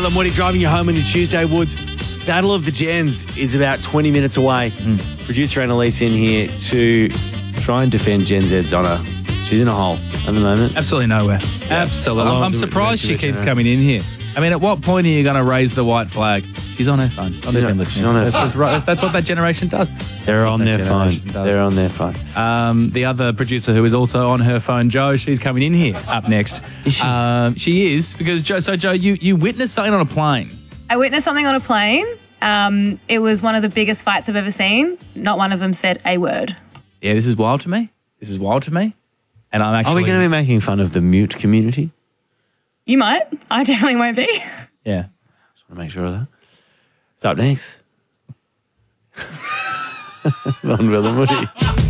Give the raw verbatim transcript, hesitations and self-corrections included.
Will and Woody driving you home on your Tuesday, Woods. Battle of the Gens is about twenty minutes away. Mm. Producer Annalise in here to try and defend Gen Z's honour. She's in a hole at the moment. Absolutely nowhere. Yeah. Absolutely. I'm, I'm surprised she keeps coming in here. I mean, at what point are you going to raise the white flag? She's on her phone. On her listening. On her that's, just right. That's what that generation does. They're on their phone. Does. They're on their phone. Um, the other producer who is also on her phone, Joe, she's coming in here up next. Is she? Um, she is because Joe. So Joe, you you witnessed something on a plane. I witnessed something on a plane. Um, it was one of the biggest fights I've ever seen. Not one of them said a word. Yeah, this is wild to me. This is wild to me. And I'm actually. Are we going to be making fun of the mute community? You might. I definitely won't be. Yeah. Just want to make sure of that. It's up next. On Will and Woody.